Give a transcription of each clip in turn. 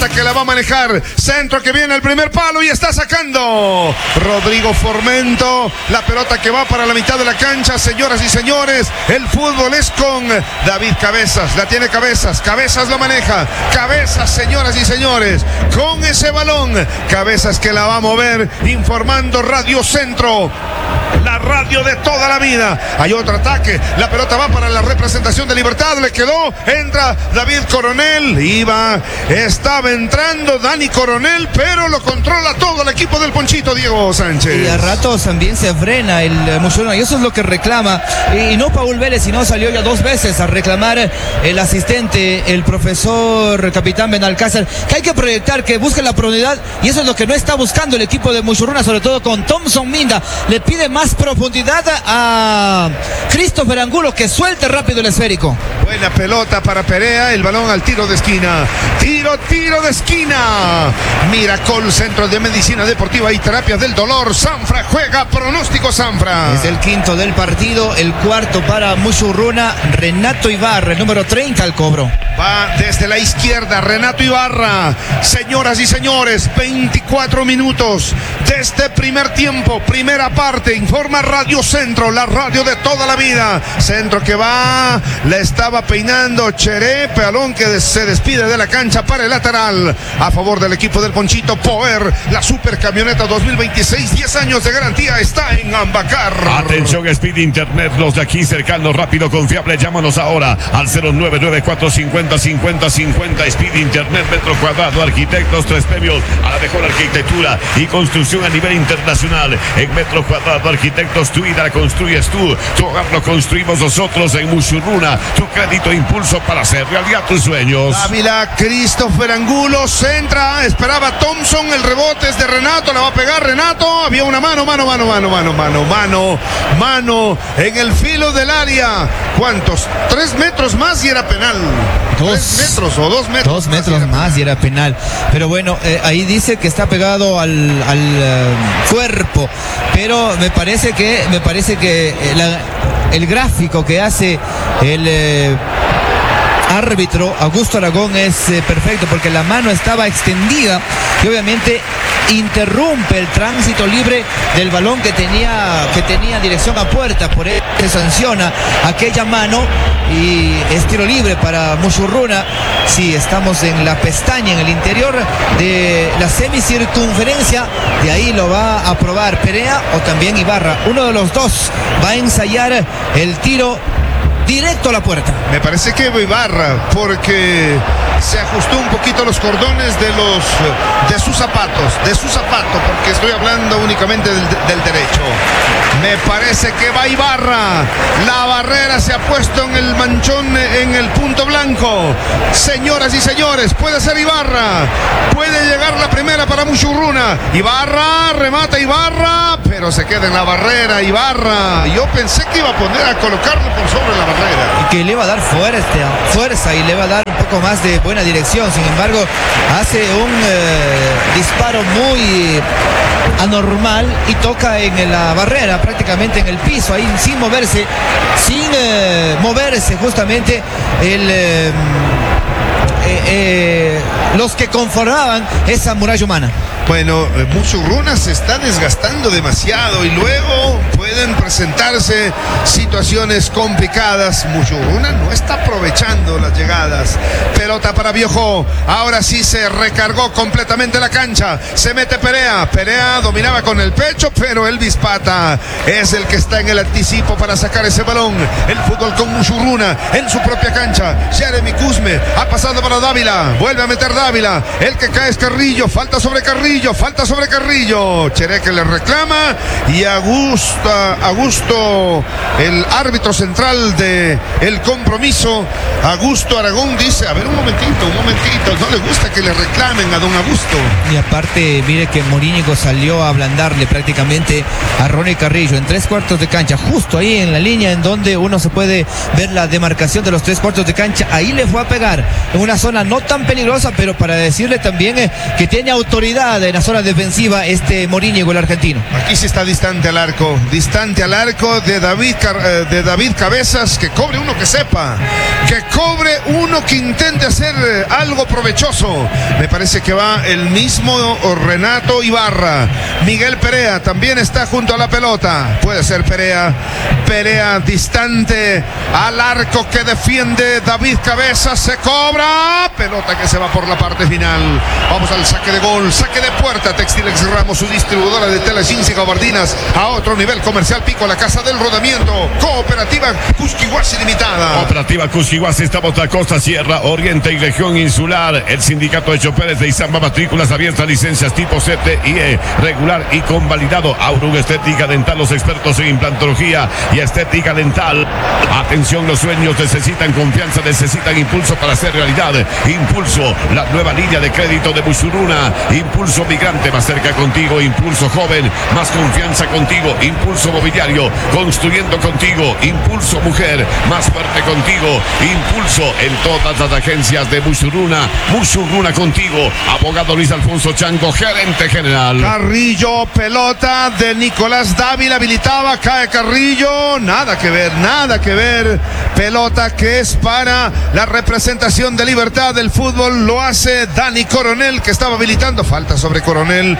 pelota que la va a manejar. Centro que viene al primer palo y está sacando Rodrigo Formento. La pelota que va para la mitad de la cancha. Señoras y señores, el fútbol es con David Cabezas. La tiene Cabezas. Cabezas lo maneja. Cabezas, señoras y señores, con ese balón. Cabezas que la va a mover, informando Radio Centro, la radio de toda la vida. Hay otro ataque, la pelota va para la representación de Libertad, le quedó, entra David Coronel, estaba entrando Dani Coronel, pero lo controla todo el equipo del Ponchito Diego Sánchez. Y a ratos también se frena el Mushuruna, y eso es lo que reclama, y no Paul Vélez, sino salió ya 2 veces a reclamar el asistente, el profesor capitán Benalcázar, que hay que proyectar, que busque la profundidad, y eso es lo que no está buscando el equipo de Mushuruna, sobre todo con Thompson Minda. Le pide más profundidad a Christopher Angulo, que suelte rápido el esférico. Buena pelota para Perea, el balón al tiro de esquina. Tiro de esquina. Miracol, Centro de Medicina Deportiva y Terapias del Dolor. Sanfra juega, pronóstico Sanfra. Es el quinto del partido, el cuarto para Mushuruna. Renato Ibarra, el número 30 al cobro. Va desde la izquierda Renato Ibarra. Señoras y señores, 24 minutos de este primer tiempo, primera parte. Informa Radio Centro, la radio de toda la vida. Centro que va, le estaba peinando Cheré, balón que se despide de la cancha para el lateral. A favor del equipo del Ponchito, Power, la super camioneta 2026, 10 años de garantía, está en Ambacar. Atención, Speed Internet, los de aquí cercanos, rápido, confiable. Llámanos ahora al 0994505050. Speed Internet, metro cuadrado, arquitectos, 3 premios a la mejor arquitectura y construcción a nivel internacional. En metro cuadrado, arquitectos, tu vida la construyes tú, tu hogar lo construimos nosotros en Mushuruna. Tu crédito e impulso para hacer realidad tus sueños. Dávila, Christopher Angulo, centra, esperaba Thompson, el rebote es de Renato, la va a pegar Renato, había una mano en el filo del área. ¿Cuántos? 3 metros más y era penal. 2 metros o 2 metros. 2 metros más y era penal. Pero bueno, ahí dice que está pegado al cuerpo. Pero me parece que el gráfico que hace el árbitro Augusto Aragón es perfecto, porque la mano estaba extendida y obviamente interrumpe el tránsito libre del balón que tenía dirección a puerta. Por eso se sanciona aquella mano y es tiro libre para Mushuruna. Sí, estamos en la pestaña, en el interior de la semicircunferencia. De ahí lo va a probar Perea o también Ibarra. Uno de los dos va a ensayar el tiro directo a la puerta. Me parece que Ibarra, porque se ajustó un poquito los cordones de su zapato, porque estoy hablando únicamente del derecho. Me parece que va Ibarra. La barrera se ha puesto en el manchón, en el punto blanco. Señoras y señores, puede ser Ibarra. Puede llegar la primera para Mushuruna. Ibarra, remata Ibarra, pero se queda en la barrera Ibarra. Yo pensé que iba a colocarlo por sobre la barrera. Y que le iba a dar fuerza y le va a dar un poco más de buena dirección. Sin embargo, hace un disparo muy anormal y toca en la barrera, prácticamente en el piso, ahí sin moverse justamente los que conformaban esa muralla humana. Bueno, Mushuruna se está desgastando demasiado y luego pueden presentarse situaciones complicadas. Mushuruna no está aprovechando las llegadas. Pelota para Biojó. Ahora sí se recargó completamente la cancha. Se mete Perea. Perea dominaba con el pecho, pero Elvis Pata es el que está en el anticipo para sacar ese balón. El fútbol con Mushuruna en su propia cancha. Jeremy Cusme ha pasado para Dávila. Vuelve a meter Dávila. El que cae es Carrillo. Falta sobre Carrillo. Cheré que le reclama y Augusto, el árbitro central de el compromiso, Augusto Aragón, dice: a ver, un momentito, no le gusta que le reclamen a don Augusto. Y aparte, mire que Morínigo salió a ablandarle prácticamente a Ronnie Carrillo en 3/4 de cancha, justo ahí en la línea en donde uno se puede ver la demarcación de los 3/4 de cancha. Ahí le fue a pegar en una zona no tan peligrosa, pero para decirle también que tiene autoridad en la zona defensiva Morínigo, el argentino. Aquí sí está distante al arco, bastante al arco de David Cabezas. Que cobre uno que sepa, que cobre uno que intente hacer algo provechoso. Me parece que va el mismo Renato Ibarra. Miguel Perea también está junto a la pelota. Puede ser Perea distante al arco que defiende David Cabezas. Se cobra, pelota que se va por la parte final. Vamos al saque de gol, saque de puerta. Textilex Ramos, su distribuidora de telas jeans y gabardinas a otro nivel comercial. Pico, la casa del rodamiento. Cooperativa Cusquihuasi Limitada. Cooperativa Cusquihuasi, estamos la costa, sierra, oriente y región insular. El sindicato de choferes de Izamba, matrículas abiertas, licencias tipo CTIE, regular y convalidado. Aurum Estética Dental, los expertos en implantología y estética dental. Atención, los sueños necesitan confianza, necesitan impulso para hacer realidad. Impulso, la nueva línea de crédito de Musuruna. Impulso migrante, más cerca contigo. Impulso joven, más confianza contigo. Impulso mobiliario, construyendo contigo. Impulso mujer, más fuerte contigo. Impulso en todas las agencias de Musuruna. Musuruna contigo. Abogado Luis Alfonso Chango, gerente general. Carrillo, pelota de Nicolás Dávila, habilitaba, cae Carrillo, nada que ver, pelota que es para la representación de Libertad del fútbol, lo hace Dani Coronel, que estaba habilitando. Falta sobre Coronel,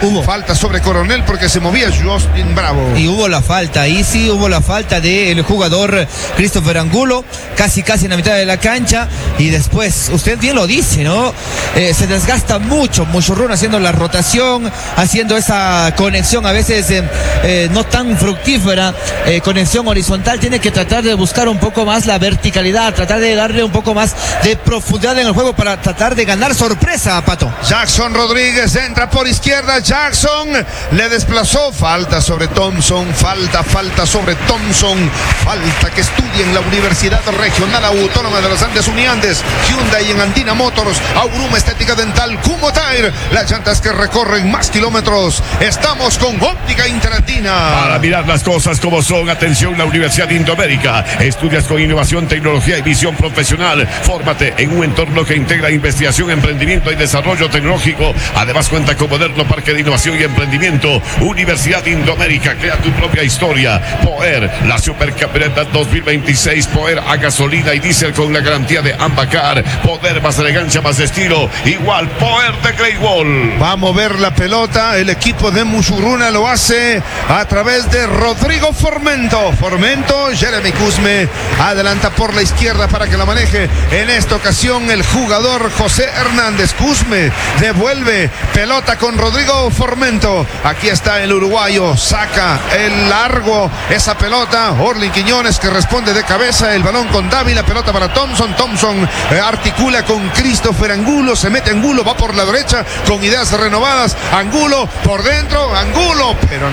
porque se movía Justin Bravo. Y hubo la falta, ahí sí hubo la falta del jugador Christopher Angulo, casi en la mitad de la cancha, y después, usted bien lo dice, ¿no? Se desgasta mucho Musurruna haciendo la rotación, haciendo esa conexión a veces no tan fructífera, conexión horizontal. Tiene que tratar de buscar un poco más la verticalidad, tratar de darle un poco más de profundidad en el juego para tratar de ganar sorpresa, Pato. Jackson Rodríguez entra por izquierda, Jackson le desplazó, falta sobre Thompson, falta sobre Thompson, falta que estudie en la Universidad Regional Autónoma de los Andes Uniandes, Hyundai en Andina Motors, Aurum Estética Dental, Kumo Tire, las llantas que recorren más kilómetros. Estamos con Óptica Interandina. Para mirar las cosas como son, atención, la Universidad Indoamérica. Estudias con innovación, tecnología y visión profesional. Fórmate en un entorno que integra investigación, emprendimiento y desarrollo tecnológico. Además cuenta con moderno parque de innovación y emprendimiento. Universidad Indoamérica, crea tu propia historia. Poer, la supercamioneta 2026 Poer a gasolina y diésel con la garantía de Ambacar. Poder, más elegancia, más estilo. Igual Poer de Great Wall. Va a mover la pelota el equipo de Musurruna, lo hace a través de Rodrigo Formento, Jeremy Cusme adelanta por la izquierda para que la maneje en esta ocasión el jugador José Hernández. Cusme devuelve pelota con Rodrigo Formento, aquí está el uruguayo, saca el largo esa pelota, Orlin Quiñones que responde de cabeza, el balón con Dávila, pelota para Thompson articula con Christopher Angulo, se mete Angulo, va por la derecha con ideas renovadas, Angulo por dentro, pero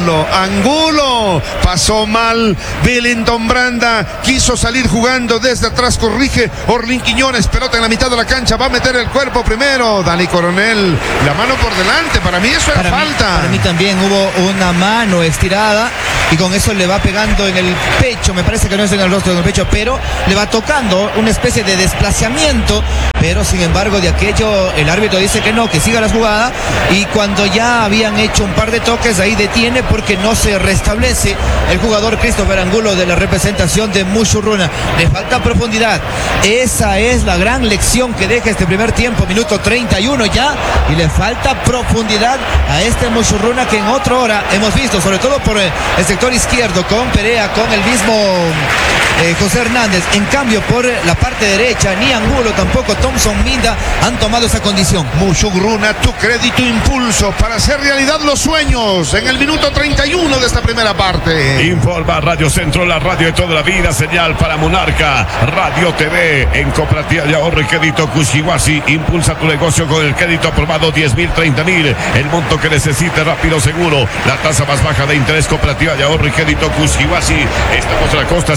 Angulo pasó mal, Billington Branda quiso salir jugando desde atrás, corrige Orlin Quiñones, pelota en la mitad de la cancha, va a meter el cuerpo primero, Dani Coronel, la mano por delante, para mí eso era falta. Para mí también hubo una mano estirada y con eso le va pegando en el pecho, me parece que no es en el rostro, en el pecho, pero le va tocando una especie de desplazamiento, pero sin embargo de aquello el árbitro dice que no, que siga la jugada, y cuando ya habían hecho un par de toques ahí detiene porque no se restablece el jugador Christopher Angulo de la representación de Musurruna. Le falta profundidad, esa es la gran lección que deja este primer tiempo, minuto 31 ya, y le falta profundidad a este Musurruna que en otra hora hemos visto, sobre todo por el sector izquierdo con Perea, con el mismo José Hernández. En cambio por la parte derecha ni Angulo tampoco Thompson Minda han tomado esa condición. Musurruna, tu crédito impulso para hacer realidad los sueños en el minuto 31 de esta primera parte. Informa Radio Centro, la radio de toda la vida, señal para Monarca Radio TV. En Cooperativa de Ahorro y Crédito Cusquihuasi, impulsa tu negocio con el crédito aprobado 10.000, 30.000, el monto que necesite, rápido, seguro, la tasa más baja de interés. Cooperativa de Ahorro y Crédito Cusquihuasi. Estamos en la costa sierra,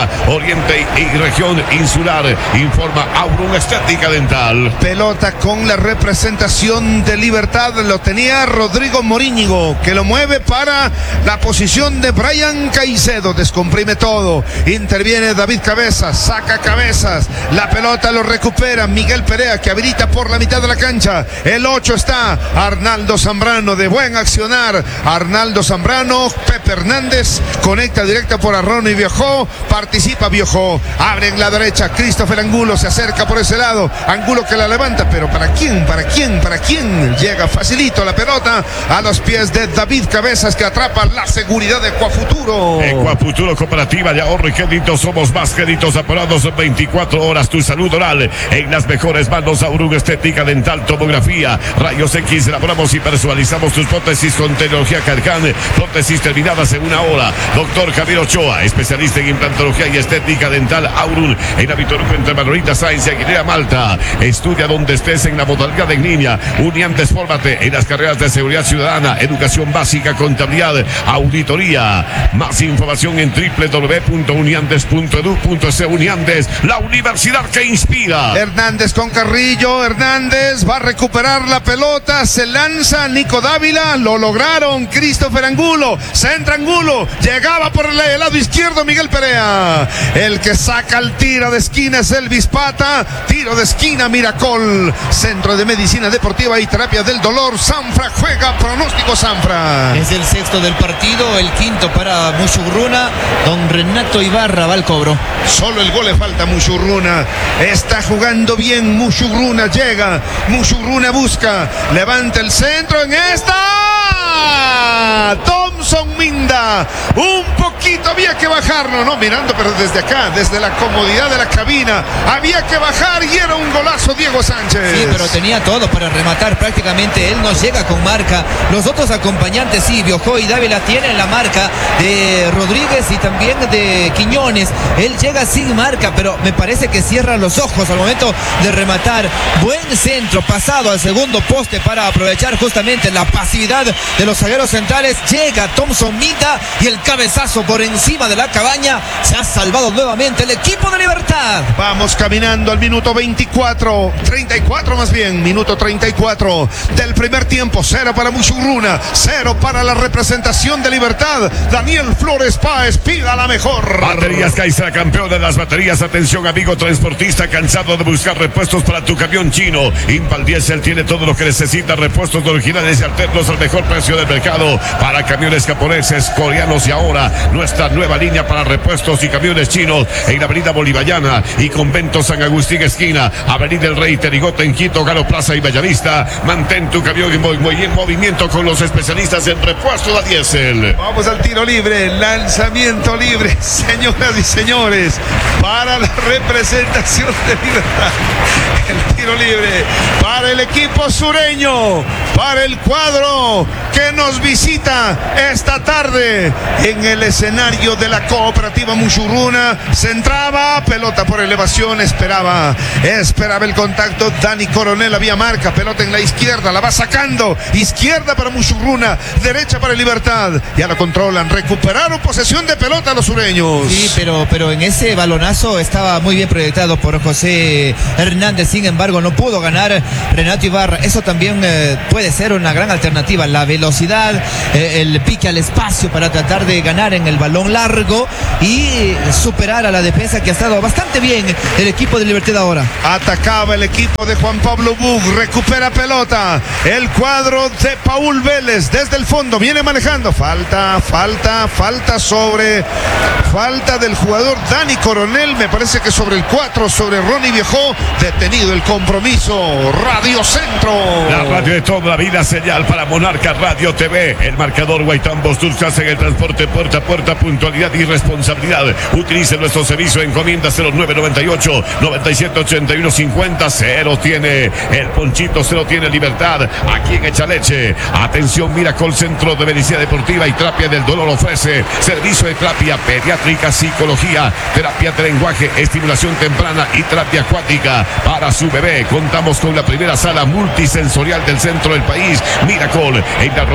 Colombia, Oriente y región insular, informa Aurum Estética Dental. Pelota con la representación de Libertad, lo tenía Rodrigo Morínigo, que lo mueve para la posición de Brian Caicedo, descomprime todo, interviene David Cabezas, saca Cabezas, la pelota lo recupera Miguel Perea, que habilita por la mitad de la cancha, el 8 está Arnaldo Zambrano, de buen accionar, Arnaldo Zambrano, Pepe Hernández, conecta directa por Arrón y Viajó, participa Viajó, abre en la derecha, Christopher Angulo se acerca por ese lado, Angulo que la levanta, pero ¿para quién? ¿Para quién? ¿Para quién? Llega facilito la pelota a los pies de David Cabezas, que atrapa la seguridad de Ecuafuturo. Ecuafuturo, cooperativa de ahorro y crédito, somos más créditos apurados 24 horas, tu salud oral en las mejores manos. Aurum Estética Dental, tomografía, rayos X, elaboramos y personalizamos tus prótesis con tecnología Carcan, prótesis terminadas en 1 hora. Doctor Javier Ochoa, especialista en implantología y estética dental. Aurum, en Avitoruco entre Margarita Sáenz y Aguilera Malta. Estudia donde estés en la modalidad en línea. Uniantes, fórmate en las carreras de seguridad ciudadana, educación básica, contabilidad, auditoría. Más información en www.uniantes.edu.es. Uniantes, la universidad que inspira. Hernández con Carrillo, Hernández va a recuperar la pelota, se lanza Nico Dávila, lo lograron, Christopher Angulo, centra Angulo, llegaba por el lado izquierdo Miguel Perea, el que saca el tiro de esquina es Elvis Pata, tiro de esquina Miracol, Centro de Medicina Deportiva y Terapia del Dolor, Sanfra juega, pronóstico Sanfra. Es el 6º del partido, el 5º para Mushurruna, don Renato Ibarra va al cobro. Solo el gol le falta a Mushurruna, está jugando bien Mushurruna, llega, Mushurruna busca, levanta el centro en esta, Thompson Minda, un poquito había que bajarlo, no mirando, pero desde acá, desde la comodidad de la cabina, había que bajar y era un golazo Diego Sánchez. Sí, pero tenía todo para rematar, prácticamente él no llega con marca, los otros acompañantes sí, Viojó y Dávila tienen la marca de Rodríguez y también de Quiñones, él llega sin marca, pero me parece que cierra los ojos al momento de rematar, buen centro, pasado al segundo poste para aprovechar justamente la pasividad de los zagueros centrales, llega Thompson Minda y el cabezazo por encima de la cabaña, se ha salvado nuevamente el equipo de Libertad. Vamos caminando al minuto 34 más bien, minuto 34 del primer tiempo, 0 para Mushurruna, 0 para la representación de Libertad. Daniel Flores Páez, pida la mejor. Baterías Caixa, campeón de las baterías. Atención amigo transportista, cansado de buscar repuestos para tu camión chino. Impal Diesel tiene todo lo que necesita, repuestos originales y alternos al mejor precio del mercado para camiones japoneses, coreanos y ahora nuestra nueva línea para repuestos y camiones chinos en la avenida Bolivariana y Convento San Agustín esquina, avenida El Rey, Terigote en Quito, Garo Plaza y Bellavista. Mantén tu camión en movimiento con los especialistas en repuestos a diésel. Vamos al tiro libre, lanzamiento libre, señoras y señores, para la representación de Libertad. El tiro libre para el equipo sureño, para el cuadro que nos visita esta tarde en el escenario de la cooperativa Mushurruna. Centraba, pelota por elevación, esperaba el contacto. Dani Coronel, había marca, pelota en la izquierda, la va sacando, izquierda para Mushurruna, derecha para Libertad, ya lo controlan, recuperaron posesión de pelota los sureños. Sí, pero en ese balonazo estaba muy bien proyectado por José Hernández, sin embargo no pudo ganar Renato Ibarra. Eso también puede ser una gran alternativa, la velocidad, el pique al espacio para tratar de ganar en el balón largo y superar a la defensa, que ha estado bastante bien el equipo de Libertad ahora. Atacaba el equipo de Juan Pablo Bug, recupera pelota el cuadro de Paul Vélez desde el fondo, viene manejando, falta del jugador Dani Coronel, me parece que sobre el 4, sobre Ronnie Viejó, detenido el compromiso. Radio Centro, la radio de toda la vida, señal para Monarca Radio TV. El marcador Guaitambos Dulces en el transporte puerta a puerta, puntualidad y responsabilidad. Utilice nuestro servicio, encomienda 0998 9781 50. 0 tiene el Ponchito, 0 tiene Libertad aquí en Echaleche. Atención, Miracol Centro de Medicina Deportiva y Terapia del Dolor ofrece servicio de terapia pediátrica, psicología, terapia de lenguaje, estimulación temprana y terapia acuática para su bebé. Contamos con la primera sala multisensorial del centro del país. Miracol en la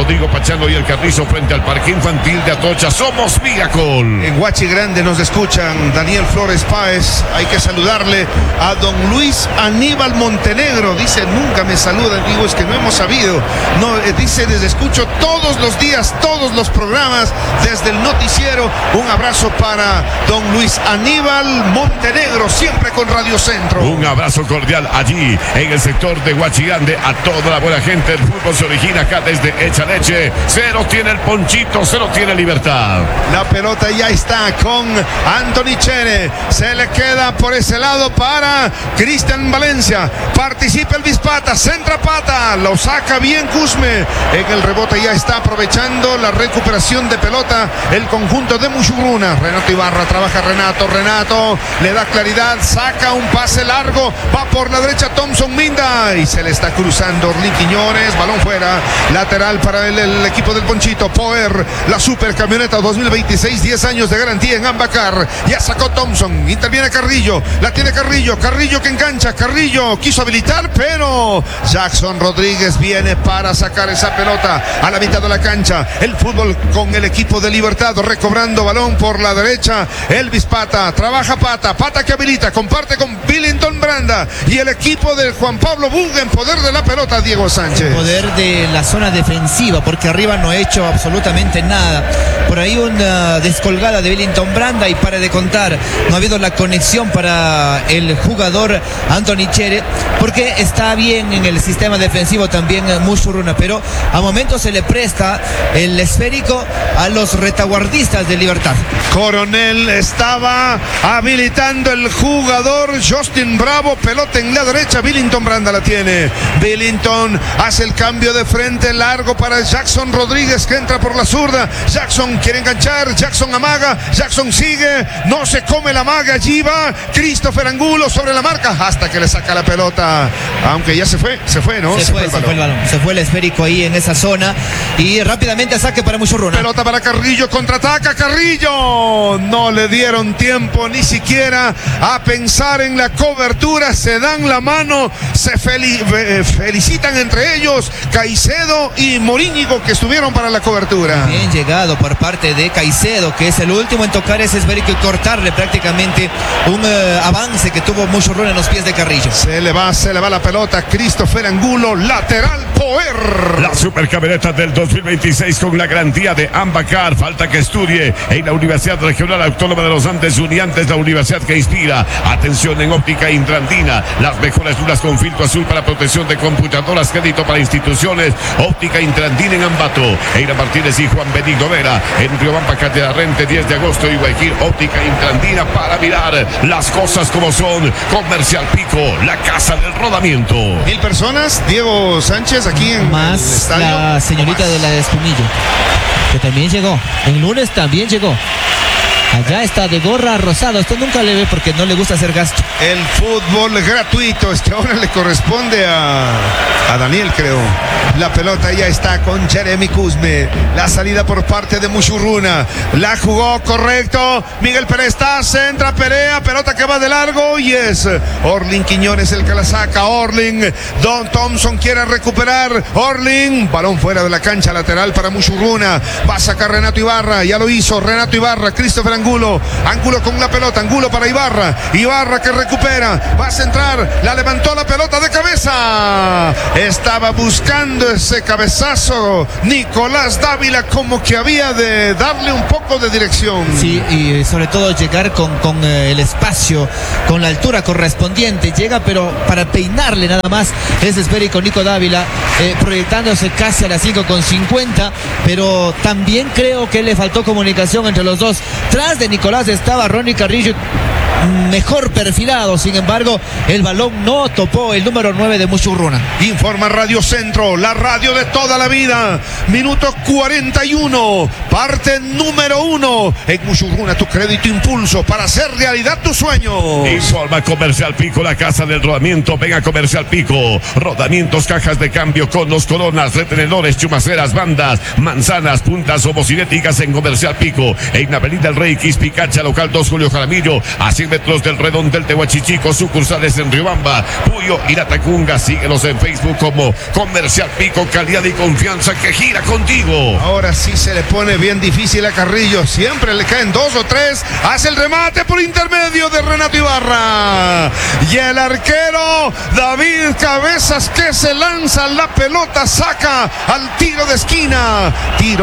Rodrigo Pachano y el Carrizo frente al Parque Infantil de Atocha. Somos Miracle. En Huachi Grande nos escuchan Daniel Flores Páez. Hay que saludarle a don Luis Aníbal Montenegro. Dice, nunca me saludan. Digo, es que no hemos sabido. No, dice, les escucho todos los días, todos los programas, desde el noticiero. Un abrazo para don Luis Aníbal Montenegro, siempre con Radio Centro. Un abrazo cordial allí en el sector de Huachi Grande a toda la buena gente. El fútbol se origina acá desde Echa Leche. Cero tiene el Ponchito, cero tiene Libertad. La pelota ya está con Anthony Chere. Se le queda por ese lado para Cristian Valencia. Participa el Bispata, centra Pata, lo saca bien Cusme. En el rebote ya está aprovechando la recuperación de pelota el conjunto de Mushurruna. Renato Ibarra, trabaja Renato le da claridad, saca un pase largo, va por la derecha Thompson Minda y se le está cruzando Orlín Quiñones, balón fuera, lateral para el equipo del Ponchito. Power, la super camioneta 2026, 10 años de garantía en Ambacar. Ya sacó Thompson, interviene Carrillo, la tiene Carrillo que engancha, Carrillo quiso habilitar, pero Jackson Rodríguez viene para sacar esa pelota a la mitad de la cancha. El fútbol con el equipo de Libertad, recobrando balón por la derecha, Elvis Pata, trabaja Pata que habilita, comparte con Billington Branda y el equipo de Juan Pablo Bunga en poder de la pelota, Diego Sánchez. En poder de la zona defensiva, porque arriba no ha hecho absolutamente nada. Por ahí una descolgada de Billington Branda y para de contar, no ha habido la conexión para el jugador Anthony Chere, porque está bien en el sistema defensivo también Mushurruna, pero a momentos se le presta el esférico a los retaguardistas de Libertad. Coronel estaba habilitando el jugador Justin Bravo, pelota en la derecha, Billington Branda la tiene. Billington hace el cambio de frente largo para Jackson Rodríguez que entra por la zurda. Jackson quiere enganchar, Jackson amaga, Jackson sigue, no se come la maga, allí va Christopher Angulo sobre la marca hasta que le saca la pelota, aunque ya se fue, ¿no? Se fue el balón, se fue el esférico ahí en esa zona y rápidamente saque para Mushurruna. Pelota para Carrillo, contraataca Carrillo, no le dieron tiempo ni siquiera a pensar en la cobertura, se dan la mano, se felicitan entre ellos Caicedo y Moríñigo que estuvieron para la cobertura. Bien llegado por parte de Caicedo, que es el último en tocar ese esférico y cortarle prácticamente un avance que tuvo Mushurruna en los pies de Carrillo. Se le va la pelota, Christopher Angulo, lateral Poer. La supercamioneta del 2026 con la garantía de Ambacar. Falta que estudie en la Universidad Regional Autónoma de los Andes, Uniantes, la universidad que inspira. Atención en óptica Intrandina, las mejores lunas con filtro azul para protección de computadoras, crédito para instituciones. Óptica Intrandina en Ambato, Eira Martínez y Juan Benigno Vera. En Riobamba, Catedral Rente, 10 de agosto y Guayaquil. Óptica Intrandina para mirar las cosas como son. Comercial Pico, la casa del rodamiento. 1000 personas, Diego Sánchez, aquí en más el estadio. La señorita de la de Espumillo, que también llegó. El lunes también llegó. Allá está de gorra rosada. Usted nunca le ve porque no le gusta hacer gasto. El fútbol gratuito es que ahora le corresponde a Daniel, creo. La pelota ya está con Jeremy Cusme. La salida por parte de Mushurruna. La jugó correcto. Miguel Pérez centra, Perea. Pelota que va de largo y es Orlin Quiñones el que la saca. Orlin. Don Thompson quiere recuperar. Orlin. Balón fuera de la cancha lateral para Mushurruna. Va a sacar Renato Ibarra. Ya lo hizo Renato Ibarra. Christopher Angulo con la pelota, Angulo para Ibarra que recupera, va a centrar, la levantó la pelota de cabeza, estaba buscando ese cabezazo Nicolás Dávila, como que había de darle un poco de dirección. Sí, y sobre todo llegar con el espacio, con la altura correspondiente, llega pero para peinarle nada más ese esférico Nico Dávila, proyectándose casi a las 5:50, pero también creo que le faltó comunicación entre los dos. Tras de Nicolás estaba Ronnie Carrillo mejor perfilado, sin embargo el balón no topó el número 9 de Mushurruna. Informa Radio Centro, la radio de toda la vida. Minuto 41, parte número 1 en Mushurruna, tu crédito impulso para hacer realidad tu sueño. Informa Comercial Pico, la casa del rodamiento. Venga Comercial Pico, rodamientos, cajas de cambio, conos, coronas, retenedores, chumaceras, bandas, manzanas, puntas homocinéticas en Comercial Pico, en Avenida El Rey, Quispicacha, local 2 Julio Jaramillo, a 100 metros del Redondel de Huachichico, sucursales en Riobamba, Puyo y Latacunga. Síguenos en Facebook como Comercial Pico, calidad y confianza que gira contigo. Ahora sí se le pone bien difícil a Carrillo, siempre le caen 2 o 3, hace el remate por intermedio de Renato Ibarra, y el arquero David Cabezas, que se lanza la pelota, saca al tiro de esquina,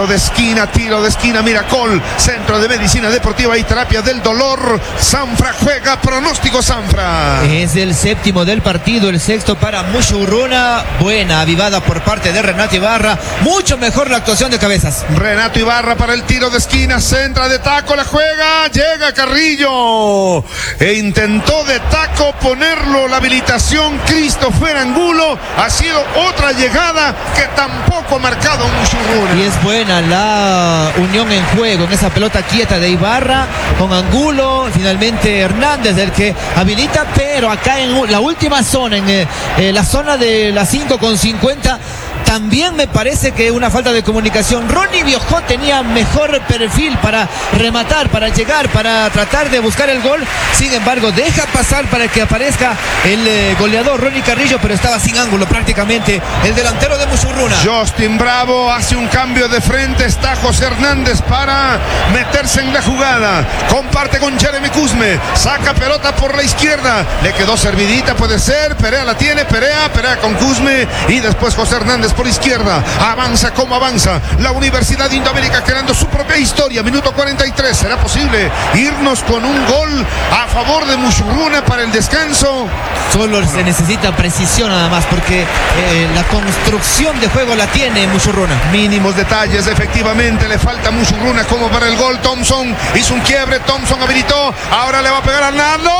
Miracol, Centro de Medicina Deportiva y Terapia del Dolor, Sanfra juega, pronóstico Sanfra. Es el séptimo del partido, el sexto para Mushurruna. Buena avivada por parte de Renato Ibarra, mucho mejor la actuación de Cabezas. Renato Ibarra para el tiro de esquina, centra de taco, la juega, llega Carrillo e intentó de taco ponerlo, la habilitación Christopher Angulo, ha sido otra llegada que tampoco ha marcado Mushurruna. Y es buena la unión en juego en esa pelota quieta de Ibarra con Angulo, finalmente Hernández el que habilita, pero acá en la última zona, en la zona de la 5:50, también me parece que una falta de comunicación. Ronnie Biojó tenía mejor perfil para rematar, para llegar, para tratar de buscar el gol. Sin embargo, deja pasar para que aparezca el goleador Ronnie Carrillo, pero estaba sin ángulo prácticamente el delantero de Mushurruna. Justin Bravo hace un cambio de frente, está José Hernández para meterse en la jugada, comparte con Jeremy Cusme, saca pelota por la izquierda, le quedó servidita, puede ser, Perea la tiene, Perea con Cusme y después José Hernández por izquierda, avanza como avanza la Universidad de Indoamérica, creando su propia historia. Minuto 43, ¿será posible irnos con un gol a favor de Mushurruna para el descanso? Solo se necesita precisión nada más, porque la construcción de juego la tiene Mushurruna. Mínimos detalles, efectivamente le falta Mushurruna como para el gol. Thompson hizo un quiebre, Thompson habilitó, ahora le va a pegar a Arnaldo,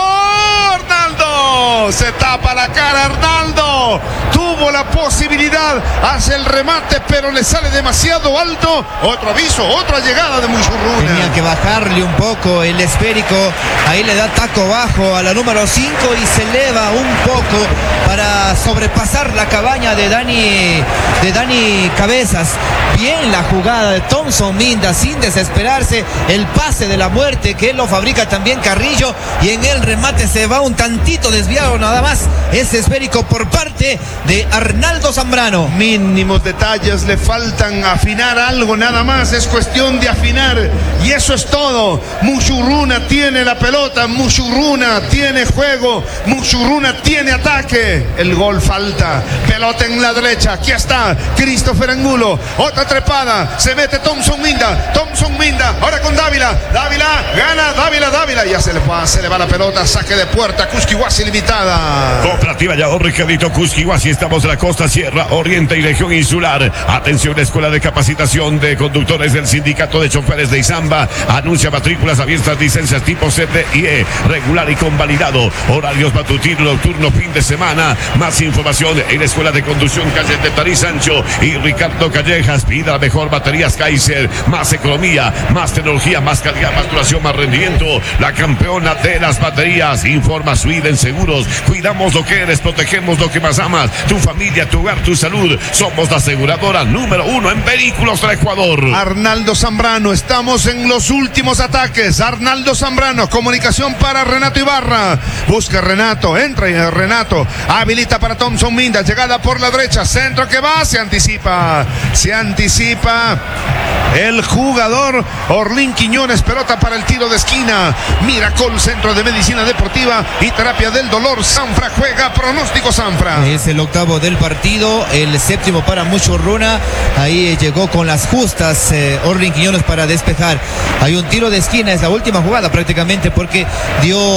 se tapa la cara Arnaldo, tuvo la posibilidad, hace el remate pero le sale demasiado alto. Otro aviso, otra llegada de Mushurruna. Tenía que bajarle un poco el esférico, ahí le da taco bajo a la número 5 y se eleva un poco para sobrepasar la cabaña de Dani Cabezas. Bien la jugada de Thompson Minda, sin desesperarse, el pase de la muerte que él lo fabrica también Carrillo, y en el remate se va un tantito desviado nada más ese esférico por parte de Arnaldo Zambrano. Mínimos detalles, le faltan afinar algo nada más, es cuestión de afinar y eso es todo. Mushurruna tiene la pelota, Mushurruna tiene juego, Mushurruna tiene ataque, el gol falta, pelota en la derecha, aquí está Christopher Angulo, otra trepada, se mete Thompson Minda, ahora con Dávila gana, Dávila, ya se le va la pelota, saque de puerta, Cusquihuasi Limitada. Cooperativa y ahorro Crédito Cusquihuasi, estamos en la costa, Sierra, Oriente y región insular. Atención, la Escuela de Capacitación de Conductores del Sindicato de Choferes de Izamba anuncia matrículas abiertas, licencias tipo C, D y E, regular y convalidado, horarios matutino, nocturno, fin de semana. Más información en la Escuela de Conducción calle de Tarí Sancho y Ricardo Callejas. Pida la mejor baterías Kaiser, más economía, más tecnología, más calidad, más duración, más rendimiento. La campeona de las baterías. Informa Sweden Seguros. Cuidamos lo que eres, protegemos lo que más amas. Tu familia, tu hogar, tu salud. Somos la aseguradora número 1 en vehículos del Ecuador. Arnaldo Zambrano, estamos en los últimos ataques. Arnaldo Zambrano, comunicación para Renato Ibarra. Busca Renato, entra Renato, habilita para Thompson Minda, llegada por la derecha, centro que va, se anticipa el jugador Orlín Quiñones, pelota para el tiro de esquina. Miracol, Centro de Medicina Deportiva y Terapia del Dolor. Sanfra juega, pronóstico Sanfra. Es el octavo del partido, el séptimo para Mushurruna. Ahí llegó con las justas Orlín Quiñones para despejar. Hay un tiro de esquina, es la última jugada prácticamente, porque dio